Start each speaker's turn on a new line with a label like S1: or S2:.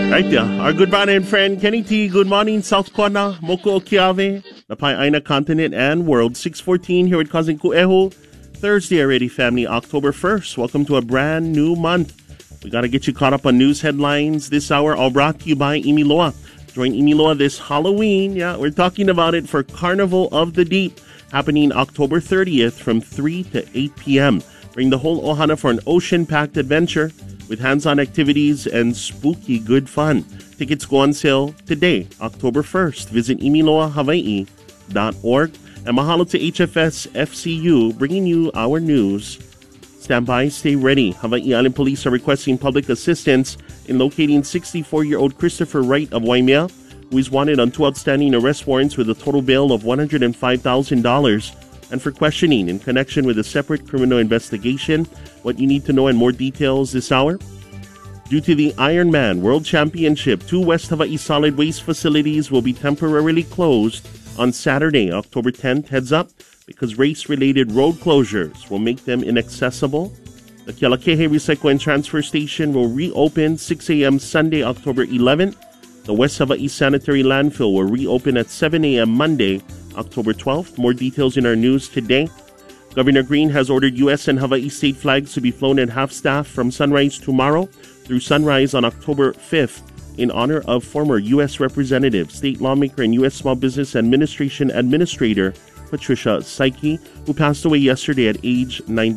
S1: Right there. Our good brother and friend Kenny T. Good morning, South Corner, Moko Okiave, Napai Aina Continent and World 614 here with Cousin Kueho. Thursday already, family, October 1st. Welcome to a brand new month. We got to get you caught up on news headlines this hour, all brought to you by Imiloa. Join Imiloa this Halloween. Yeah, we're talking about it for Carnival of the Deep, happening October 30th from 3 to 8 p.m. Bring the whole ohana for an ocean-packed adventure with hands-on activities and spooky good fun. Tickets go on sale today, October 1st. Visit imiloahawaii.org. And mahalo to HFS FCU, bringing you our news. Stand by, stay ready. Hawaii Island Police are requesting public assistance in locating 64-year-old Christopher Wright of Waimea, who is wanted on 2 outstanding arrest warrants with a total bail of $105,000. And for questioning in connection with a separate criminal investigation. What you need to know and more details this hour. Due to the Ironman World Championship, 2 West Hawaii solid waste facilities will be temporarily closed on Saturday, October 10th. Heads up, because race-related road closures will make them inaccessible. The Kealakehe Recycle and Transfer Station will reopen 6 a.m. Sunday, October 11th. The West Hawaii Sanitary Landfill will reopen at 7 a.m. Monday, October 12th. More details in our news today. Governor Green has ordered U.S. and Hawaii state flags to be flown at half-staff from sunrise tomorrow through sunrise on October 5th in honor of former U.S. Representative, state lawmaker, and U.S. Small Business Administration Administrator Patricia Saiki, who passed away yesterday at age 90.